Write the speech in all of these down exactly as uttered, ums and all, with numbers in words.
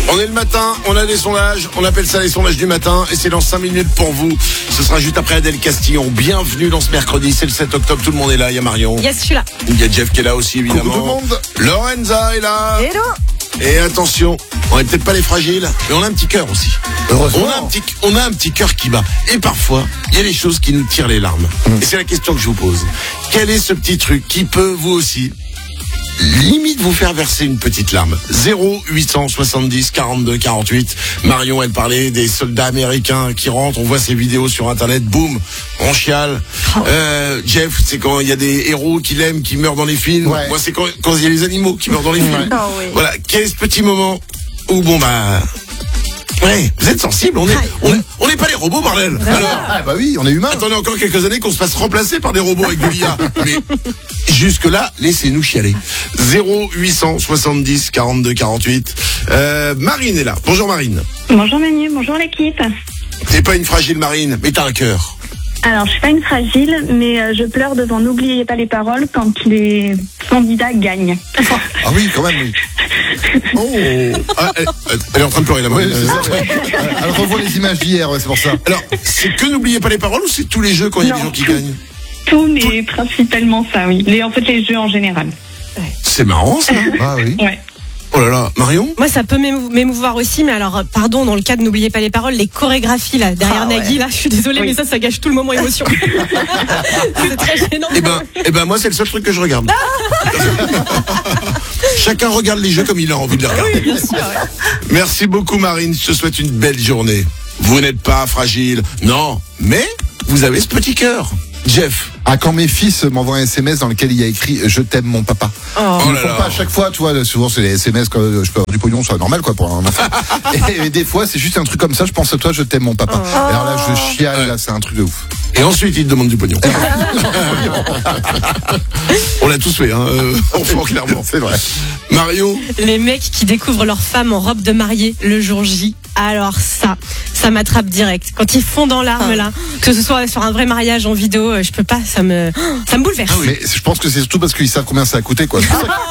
On est le matin, on a des sondages, on appelle ça les sondages du matin et c'est dans cinq minutes pour vous. Ce sera juste après Adèle Castillon. Bienvenue dans ce mercredi, c'est le sept octobre, tout le monde est là, il y a Marion. Yes, je suis là. Il y a Jeff qui est là aussi évidemment. Coucou tout le monde. Lorenza est là. Hello. Et attention, on n'est peut-être pas les fragiles, mais on a un petit cœur aussi. Heureusement. On a un petit, on a un petit cœur qui bat. Et parfois, il y a des choses qui nous tirent les larmes. Mmh. Et c'est la question que je vous pose. Quel est ce petit truc qui peut, vous aussi, limite vous faire verser une petite larme? Zéro huit cent soixante-dix quarante-deux quarante-huit. Marion, elle parlait des soldats américains qui rentrent, on voit ces vidéos sur internet, boum, on chiale. Oh. Euh, Jeff, c'est quand il y a des héros qu'il aime, qui meurent dans les films. Ouais. Moi, c'est quand, quand il y a les animaux qui meurent dans les films. Ouais. Oh, oui. Voilà, quel est ce petit moment où, bon, bah... Ouais, vous êtes sensible, on est, on est, on n'est pas les robots, bordel. Alors, Ah bah oui, on est humain. attendez encore quelques années qu'on se fasse remplacer par des robots avec de l'I A. Mais jusque-là, laissez-nous chialer. Zéro huit cent soixante-dix quarante-deux quarante-huit. Euh, Marine est là. Bonjour Marine. Bonjour Manu, bonjour l'équipe. T'es pas une fragile Marine, mais t'as un cœur. Alors, je suis pas une fragile, mais euh, je pleure devant N'oubliez pas les paroles quand les candidats gagnent. Ah oui, quand même, oui. Oh, ah, elle, elle est en train de pleurer la Ouais, Marine. c'est ça, ouais. Elle revoit les images d'hier, ouais, c'est pour ça. Alors, c'est que n'oubliez pas les paroles ou c'est tous les jeux quand il y a Non, des gens qui tout. gagnent? Tout, mais principalement ça, oui. Les, en fait, les jeux en général. C'est marrant ça. Ah oui. Ouais. Oh là là, Marion. Moi, ça peut m'émou- m'émouvoir aussi, mais alors, pardon, dans le cas de N'oubliez pas les paroles, les chorégraphies, là, derrière Ah, ouais. Nagui, là, je suis désolée, Oui. mais ça, ça gâche tout le moment émotion. C'est très gênant. Eh ben, eh ben, moi, c'est le seul truc que je regarde. Chacun regarde les jeux comme il a envie de les regarder. Oui, bien sûr, ouais. Merci beaucoup, Marine. Je te souhaite une belle journée. Vous n'êtes pas fragile. Non, mais vous avez ce petit cœur. Jeff. Ah, quand mes fils m'envoient un S M S dans lequel il y a écrit « Je t'aime mon papa ». Oh. Ils Oh ne là font là. pas à chaque fois, tu vois, souvent c'est les S M S quand je peux avoir du pognon, c'est normal quoi pour un enfant. et, et des fois c'est juste un truc comme ça, je pense à toi, je t'aime mon papa. Oh. Et alors là je chiale, là c'est un truc de ouf. Et ensuite, il te demande du pognon. On l'a tous fait, hein. Euh, enfant, clairement. C'est vrai. Mario. Les mecs qui découvrent leur femme en robe de mariée le jour J, alors ça, ça m'attrape direct. Quand ils fondent en larmes, là, que ce soit sur un vrai mariage en vidéo, euh, je peux pas, ça me, ça me bouleverse. Mais je pense que c'est surtout parce qu'ils savent combien ça a coûté quoi.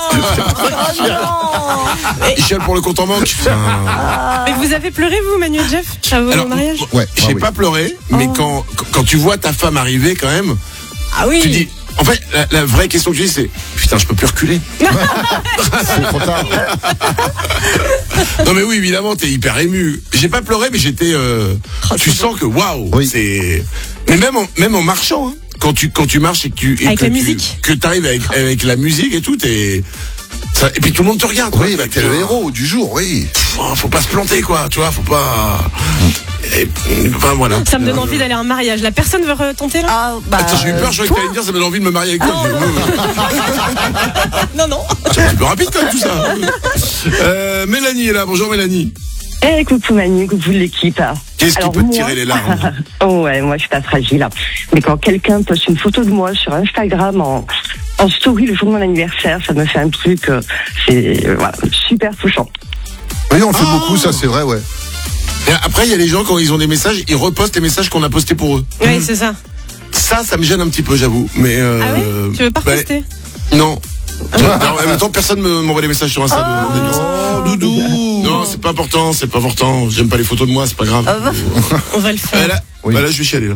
Il chiale pour le compte en banque. Putain. Mais vous avez pleuré, vous, Manu et Jeff, à vos Alors, mariages? Ouais, j'ai ah oui. pas pleuré, mais Oh. quand, quand tu vois ta femme arriver, quand même, Ah oui. tu dis. En fait, la, la vraie question que tu dis, c'est putain, je peux plus reculer. C'est trop tard. Non mais oui, évidemment, t'es hyper ému. J'ai pas pleuré, mais j'étais. Euh, Oh, tu c'est sens que waouh, Oui. c'est. Mais même en, même en marchant, hein, quand tu quand tu marches et que tu et Avec que la tu- musique. que t'arrives avec avec la musique et tout, t'es. Ça, et puis tout le monde te regarde. Oui, quoi. bah, t'es le héros du jour, oui. Pff, faut pas se planter, quoi. Tu vois, faut pas. Et, enfin voilà. Ça me donne envie d'aller à un mariage. La personne veut retenter là? Ah, bah, Attends, j'ai eu peur, je croyais que t'allais me dire, ça me donne envie de me marier avec toi. J'ai dit, ouais, Non, non. c'est un peu rapide quand même tout ça. Euh, Mélanie est là, bonjour Mélanie. Eh, coucou Manu, coucou l'équipe. Qu'est-ce qui Alors, peut te moi- tirer les larmes? Oh ouais, moi je suis pas fragile. Mais quand quelqu'un poste une photo de moi sur Instagram en, en story le jour de mon anniversaire, ça me fait un truc, euh, c'est euh, voilà, super touchant. Oui, on le fait beaucoup, ça c'est vrai, ouais. Et après, il y a les gens, quand ils ont des messages, ils repostent les messages qu'on a postés pour eux. Oui, c'est ça. Ça, ça me gêne un petit peu, j'avoue. Mais euh, Ah ouais? Tu veux pas bah, reposter? Non. En même temps, personne me m'envoie des messages sur Insta. de- d'anniversaire. Oh, doudou. Non, c'est pas important, c'est pas important. J'aime pas les photos de moi, c'est pas grave. On va le Euh, faire. là, Oui. bah là, je vais chialer. Là.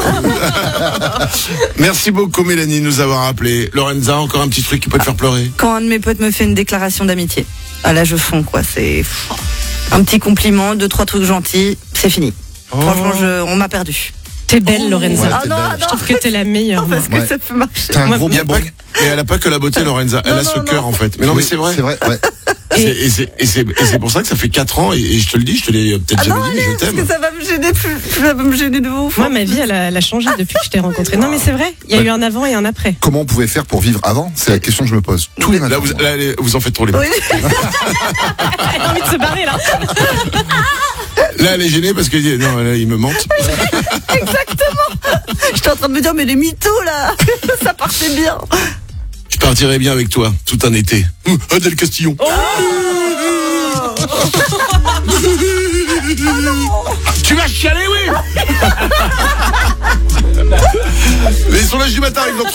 Merci beaucoup, Mélanie, de nous avoir appelé. Lorenza, encore un petit truc qui peut te faire pleurer. quand un de mes potes me fait une déclaration d'amitié, ah là je fonds quoi, c'est un petit compliment, deux trois trucs gentils, c'est fini. Franchement, je, on m'a perdu. T'es belle, Lorenza. Ouais, Ah t'es non, belle. non, Je trouve que t'es la meilleure. moi. parce que Ouais. ça peut marcher. T'as un Moi, gros Il y a bonbon. pas, et elle a pas que la beauté, Lorenza. Elle Non, a ce non, cœur, non. en fait. Mais non, mais Oui, c'est vrai. C'est vrai, ouais. Et c'est- et c'est- et c'est et c'est pour ça que ça fait quatre ans, et, et je te le dis, je te l'ai peut-être Ah jamais non, dit, mais allez, je parce que t'aime. ça va me gêner plus, ça va me gêner de ouf. Moi, ma vie, elle a, elle a changé depuis que je t'ai rencontré. Non, mais c'est vrai. Il y a eu un avant et un après. Comment on pouvait faire pour vivre avant? C'est la question que je me pose tous les matins. Là, vous, là, allez, vous en faites trop les Oui. Elle a envie de se barrer, là. Là, elle est gênée parce que non, là, il me mente. Exactement. J'étais en train de me dire, mais les mythos là, ça partait bien. Je partirai bien avec toi, tout un été. Hum, Adèle Castillon. Tu vas chialer, oui. Les sondages du matin arrivent dans